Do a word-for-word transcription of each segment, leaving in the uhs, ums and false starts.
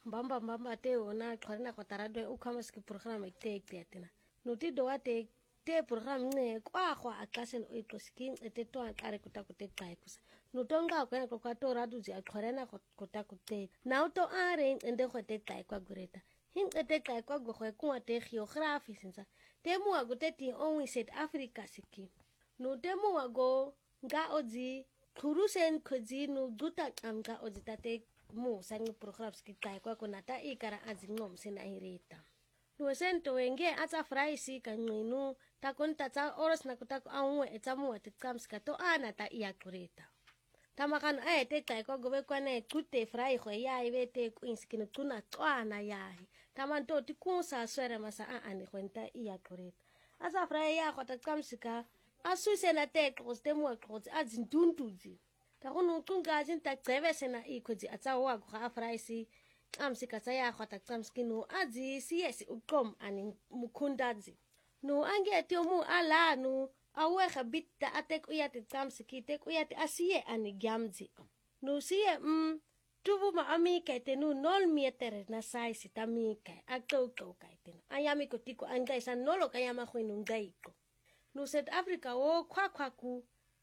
mbamba mbamba te ona xhorena go taradwe o khama ske program e te te tena no ti do ate te program ne kwa go a classen o iqosking ete to a xare kuta kuta xaikusa no tonga go ena go ka to radu zi a xhorena go kuta kuta now to are ende go te xaikwa gureta hin ete xaikwa go go ku ate geography sinsa te mo go te ti only South Africa siki no te mo go nga ozi khurusen khozi no duta amga ozi tate mo sang programs ki xaikwa ko nata ikara azinqom sena hireta no sento wenge atsa fraisi kanqinu ta konta tsa oros na kuta ko anwe etsa mo ate xams ka to ana ta iya qureta tamakan a ete xaikwa go be kwane xute frai go ya ibete ku inskino tuna tswana yahi tamanto ti kusa swere masa a ani kwenta iya qureta asa frai ya go ta xams ka asuse na te qoste mo qoste azindunduzi ta go no tsunga jinta xebe sena ikhozi atsa wa go ga fraisi amsika tsaya khata tsamskino azi siyesi uqom ani mukhundazi no angeti omu ala no awe khabita atek uyati tsamsiki tek uyati asiye ani gyamzi no siye mm tubu ma amika tenu nol meter na size tamika aqoqo kaitena ayami kotiko angaisa nolo kayama khwinu ngaiko no South Africa wo khwakhwa ku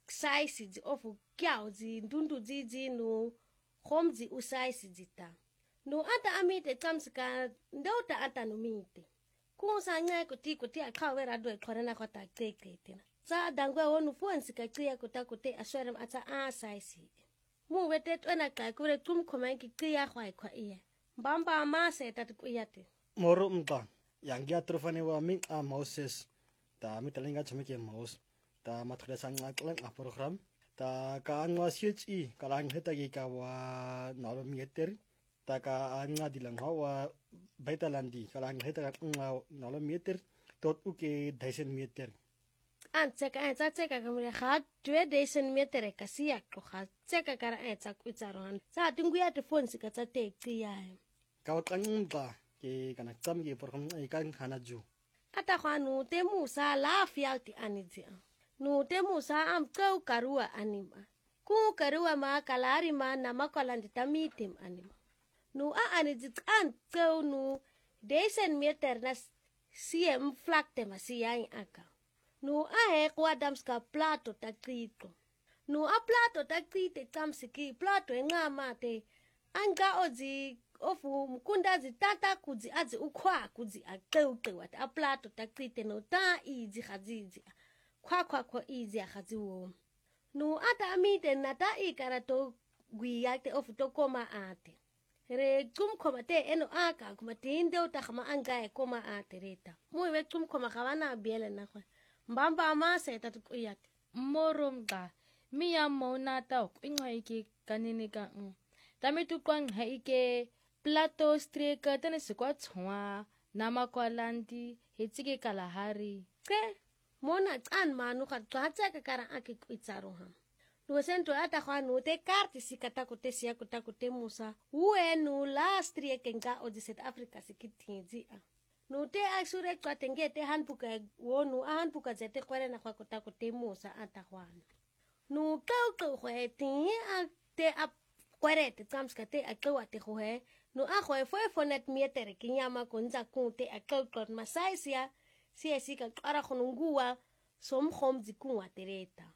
size of kyauzi ndundu zizi no khomzi usize zita no ata amite tsamsika ndota ata no mite kusa nya kuti kuti akhawera do xhorena khota xeqetena sa dangwe wonu fonsi ka xiya kuta kute aswere ata a size mu wete twena xa kure tum khoma ki xiya khwa khwa iya mbamba ma se tat kuyate moro mta yangia trofane wa mi a Moses ta mi talenga chomeke Moses ta mathre sanga klang a program ta ka ngwa sichi kalang heta ki ka wa nalo mieter ta ka anga dilang hawa baitalandi kalang heta ka nalo meter tot uke daisen meter an tseka an tseka kamre kha twe daisen meter ka siya ko kha tseka kara an tsak utsaron sa tingu ya te fonsi ka tsate xiya ka kangba ke kana tsam ke program ai kan khana ju ata khanu te musa la fialti anidzi no te musa am kau karua anima ku karua ma kalari ma na makalandi tamitim anima no a anidzi an kau no daisen meter na siem flakte ma siyai aka no a he kwadamska plato takrito no a plato takrite tsamsiki plato nga mate anga ozi ofu mkundazi tata kuzi azi ukhwa kuzi aqeuqewa a plato takrite no ta izi khazizi kwa kwa kwa izi akhazi wo no ata amite nata ikarato gwiyate ofu to koma ate re tum koma te eno aka kuma tinde utakhama anga koma ate reta muwe tum koma khawana biele na kwa mbamba ma se tatu kuyate moromga miya mona ta ingwaiki kaninika mm tamitu kwang haike plato streka tane sikwa tshwa nama kwalandi hetsike kalahari ke mona tsan manu ka tlatsa ka kara ake itsaroha no sento ata khwanu te karti sikata ko te sia kota ko te musa uenu last streka nga o di South Africa sikitinzi a no te aksure kwatenge te hanpuka wonu hanpuka zete kwere na kwakota ko te musa ata khwana no kau kau khweti a te a kwere te tsamska te a kwa te khoe no a khoe foi fonet meter kinyama konza kunte a kau kau masaisia siya sika qara khonungua somkhom zikuwa tereta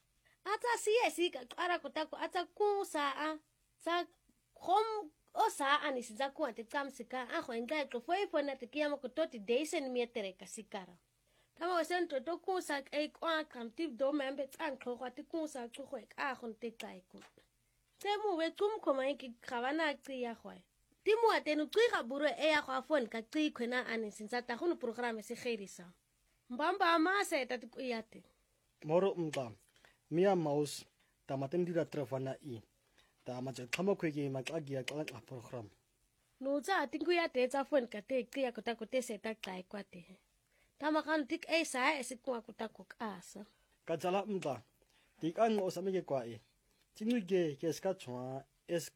ata siya sika qara kotako ata kusa a tsa khom osa ani siza kuwa te tsamsika a khoenga ko foi fonet kiyama ko toti daisen meter ka sikara tama wasento to kusa e kwa kamtip do membe tsan khokwa te kusa khokwe ka khonte tsaiko temu we tum khoma ki khavana xiya khwa timu atenu xiga buru e ya khwa phone ka xikhwena ani sinsa ta khunu program se khairisa mbamba ma se ta kuyate moro mta mia mouse ta matendira trafana i ta ma tsa khama khweki ma tla gia kala a program no tsa tinkuyate tsa phone ka te xiya ko ta ko te se ta xai kwate ta ma kan tik e sa e se kwa ko ta ko asa ka tsala mta tik an o samege kwa e tinuge ke ska chwa es